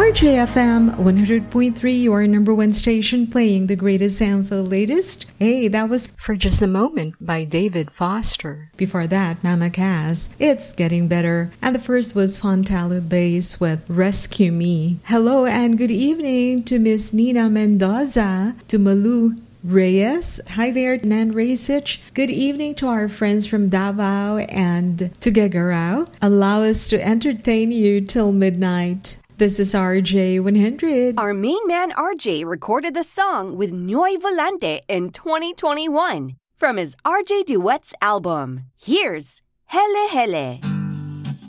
RJFM 100.3, your number one station playing the greatest and the latest. Hey, that was For Just a Moment by David Foster. Before that, Mama Cass, It's Getting Better. And the first was Fontana Bass with Rescue Me. Hello and good evening to Miss Nina Mendoza, to Malu Reyes. Hi there, Nan Racich. Good evening to our friends from Davao and to Tuguegarao. Allow us to entertain you till midnight. This is RJ 100. Our main man RJ recorded the song with Noy Volante in 2021 from his RJ Duets album. Here's Hele Hele.